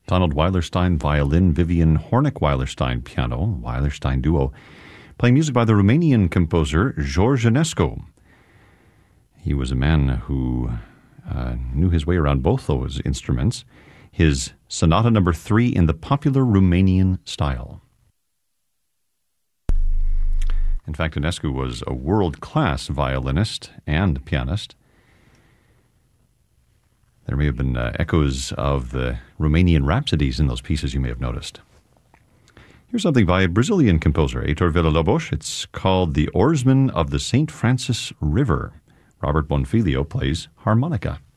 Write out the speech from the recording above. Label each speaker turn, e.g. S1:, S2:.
S1: Donald Weilerstein, violin. Vivian Hornick-Weilerstein, piano. Weilerstein duo. Playing music by the Romanian composer George Enescu. He was a man who knew his way around both those instruments. His Sonata No. 3 in the popular Romanian style. In fact, Enescu was a world-class violinist and pianist. There may have been echoes of the Romanian rhapsodies in those pieces you may have noticed. Here's something by a Brazilian composer, Heitor Villa-Lobos. It's called The Oarsman of the St. Francis River. Robert Bonfilio plays harmonica.